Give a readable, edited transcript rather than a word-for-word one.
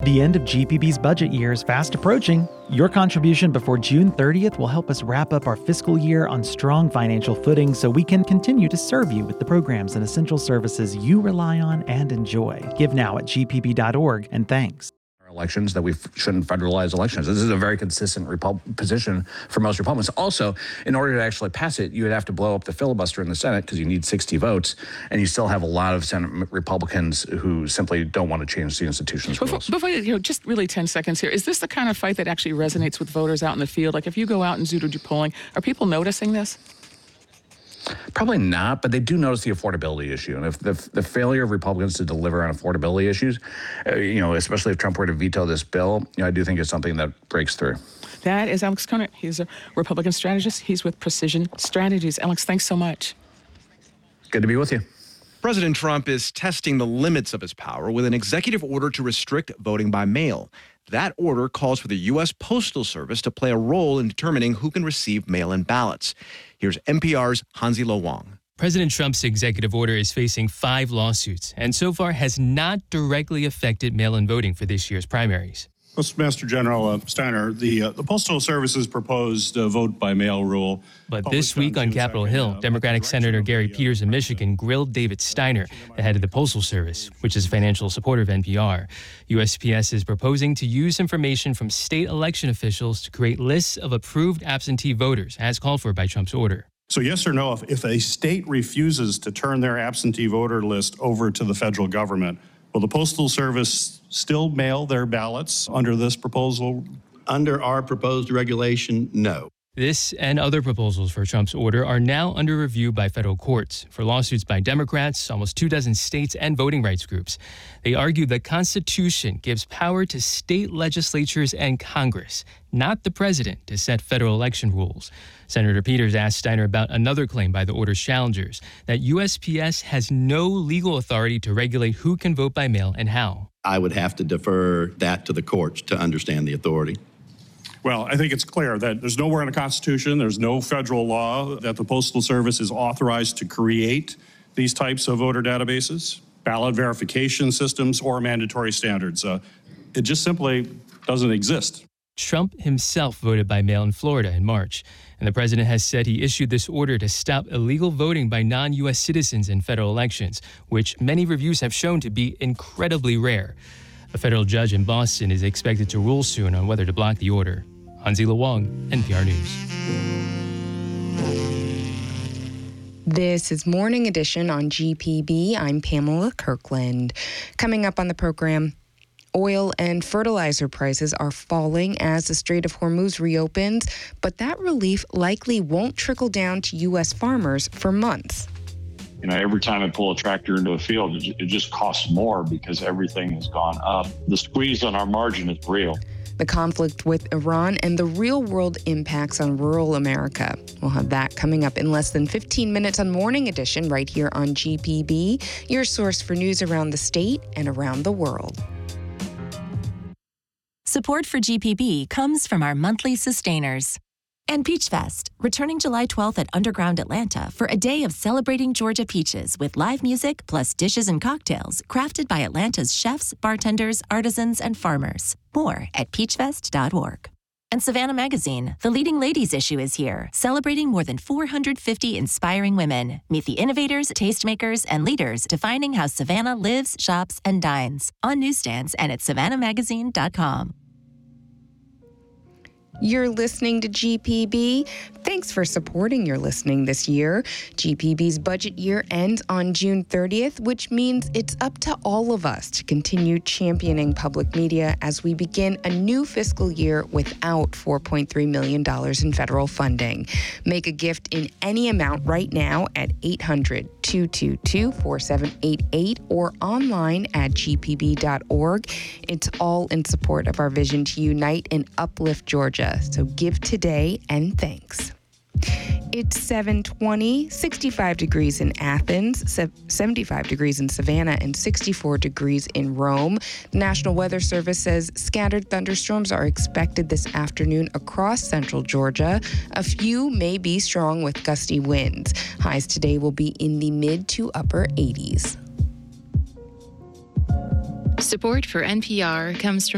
The end of GPB's budget year is fast approaching. Your contribution before June 30th will help us wrap up our fiscal year on strong financial footing so we can continue to serve you with the programs and essential services you rely on and enjoy. Give now at gpb.org, and thanks. Elections, that we shouldn't federalize elections. This is a very consistent position for most Republicans. Also, in order to actually pass it, you would have to blow up the filibuster in the Senate because you need 60 votes, and you still have a lot of Senate Republicans who simply don't want to change the institution's rules. Before just really 10 seconds here. Is this the kind of fight that actually resonates with voters out in the field? Like if you go out and do polling, are people noticing this? Probably not, but they do notice the affordability issue. And if the failure of Republicans to deliver on affordability issues, especially if Trump were to veto this bill, I do think it's something that breaks through. That is Alex Conant. He's a Republican strategist. He's with Precision Strategies. Alex, thanks so much. Good to be with you. President Trump is testing the limits of his power with an executive order to restrict voting by mail. That order calls for the U.S. Postal Service to play a role in determining who can receive mail-in ballots. Here's NPR's Hansi Lo Wang. President Trump's executive order is facing 5 lawsuits and so far has not directly affected mail-in voting for this year's primaries. Postmaster General Steiner, the Postal Service's proposed vote-by-mail rule. But this week on Capitol Hill, Democratic Senator Gary Peters of Michigan grilled David Steiner, the head of the Postal Service, which is a financial supporter of NPR. USPS is proposing to use information from state election officials to create lists of approved absentee voters, as called for by Trump's order. So yes or no, if a state refuses to turn their absentee voter list over to the federal government, will the Postal Service still mail their ballots under this proposal? Under our proposed regulation, no. This and other proposals for Trump's order are now under review by federal courts for lawsuits by Democrats, almost 24 states, and voting rights groups. They argue the Constitution gives power to state legislatures and Congress, not the president, to set federal election rules. Senator Peters asked Steiner about another claim by the order's challengers, that USPS has no legal authority to regulate who can vote by mail and how. I would have to defer that to the courts to understand the authority. Well, I think it's clear that there's nowhere in the Constitution, there's no federal law that the Postal Service is authorized to create these types of voter databases, ballot verification systems, or mandatory standards. It just simply doesn't exist. Trump himself voted by mail in Florida in March, and the president has said he issued this order to stop illegal voting by non-U.S. citizens in federal elections, which many reviews have shown to be incredibly rare. A federal judge in Boston is expected to rule soon on whether to block the order. Hansi Lo Wang, NPR News. This is Morning Edition on GPB. I'm Pamela Kirkland. Coming up on the program, oil and fertilizer prices are falling as the Strait of Hormuz reopens, but that relief likely won't trickle down to U.S. farmers for months. Every time I pull a tractor into a field, it just costs more because everything has gone up. The squeeze on our margin is real. The conflict with Iran and the real-world impacts on rural America. We'll have that coming up in less than 15 minutes on Morning Edition right here on GPB, your source for news around the state and around the world. Support for GPB comes from our monthly sustainers. And Peach Fest, returning July 12th at Underground Atlanta for a day of celebrating Georgia peaches with live music plus dishes and cocktails crafted by Atlanta's chefs, bartenders, artisans, and farmers. More at peachfest.org. And Savannah Magazine, the leading ladies issue, is here, celebrating more than 450 inspiring women. Meet the innovators, tastemakers, and leaders defining how Savannah lives, shops, and dines. On newsstands and at savannahmagazine.com. You're listening to GPB. Thanks for supporting your listening this year. GPB's budget year ends on June 30th, which means it's up to all of us to continue championing public media as we begin a new fiscal year without $4.3 million in federal funding. Make a gift in any amount right now at 800-222-4788 or online at gpb.org. It's all in support of our vision to unite and uplift Georgia. So give today and thanks. It's 7:20, 65 degrees in Athens, 75 degrees in Savannah, and 64 degrees in Rome. The National Weather Service says scattered thunderstorms are expected this afternoon across central Georgia. A few may be strong with gusty winds. Highs today will be in the mid to upper 80s. Support for NPR comes from